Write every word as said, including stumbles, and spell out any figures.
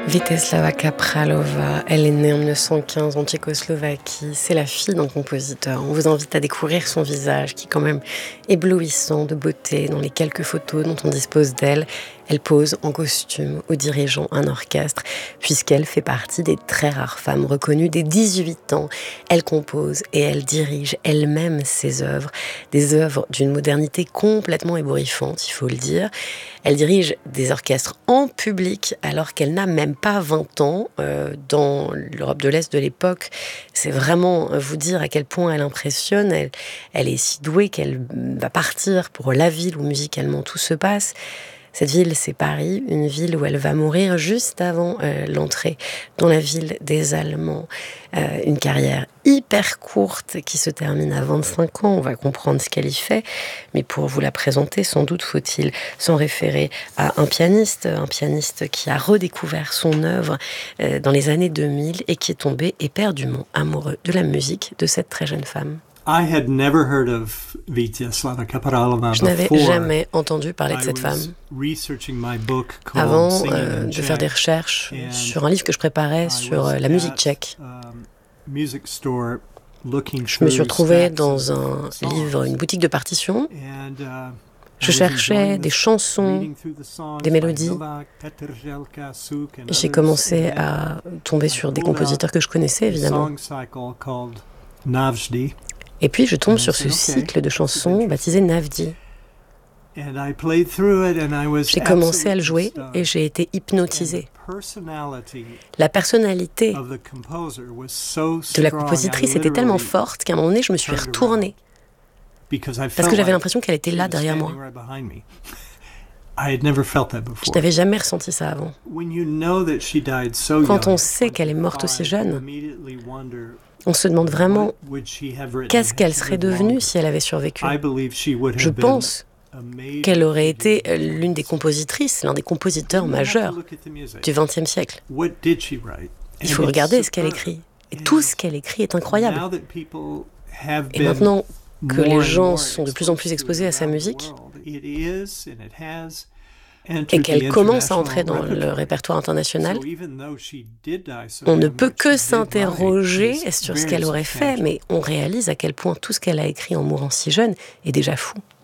Vítězslava Kaprálová, elle est née en dix-neuf cent quinze en Tchécoslovaquie. C'est la fille d'un compositeur. On vous invite à découvrir son visage, qui est quand même éblouissant de beauté dans les quelques photos dont on dispose d'elle. Elle pose en costume ou dirigeant un orchestre, puisqu'elle fait partie des très rares femmes reconnues dès dix-huit ans. Elle compose et elle dirige elle-même ses œuvres, des œuvres d'une modernité complètement ébouriffante, il faut le dire. Elle dirige des orchestres en public alors qu'elle n'a même pas vingt ans. Euh, dans l'Europe de l'Est de l'époque, c'est vraiment vous dire à quel point elle impressionne. Elle, elle est si douée qu'elle va partir pour la ville où musicalement tout se passe. Cette ville, c'est Paris, une ville où elle va mourir juste avant euh, l'entrée dans la ville des Allemands. Euh, une carrière hyper courte qui se termine à vingt-cinq ans, on va comprendre ce qu'elle y fait. Mais pour vous la présenter, sans doute faut-il s'en référer à un pianiste, un pianiste qui a redécouvert son œuvre euh, dans les années deux mille et qui est tombé éperdument amoureux de la musique de cette très jeune femme. I had never heard of Vítězslava Kaprálová Je n'avais before. jamais entendu parler de cette femme avant euh, de faire des recherches sur un livre que je préparais sur euh, la musique tchèque. Je me suis retrouvé dans un livre, une boutique de partitions. Je cherchais des chansons, des mélodies. J'ai commencé à tomber sur des compositeurs que je connaissais, évidemment. Et puis je tombe sur ce cycle de chansons baptisé Navdi. J'ai commencé à le jouer et j'ai été hypnotisé. La personnalité de la compositrice était tellement forte qu'à un moment donné, je me suis retournée. Parce que j'avais l'impression qu'elle était là derrière moi. Je n'avais jamais ressenti ça avant. Quand on sait qu'elle est morte aussi jeune, on se demande vraiment qu'est-ce qu'elle serait devenue si elle avait survécu. Je pense qu'elle aurait été l'une des compositrices, l'un des compositeurs majeurs du vingtième siècle. Il faut regarder ce qu'elle écrit. Et tout ce qu'elle écrit est incroyable. Et maintenant que les gens sont de plus en plus exposés à sa musique, et qu'elle commence à entrer dans le répertoire international, on ne peut que s'interroger sur ce qu'elle aurait fait, mais on réalise à quel point tout ce qu'elle a écrit en mourant si jeune est déjà fou.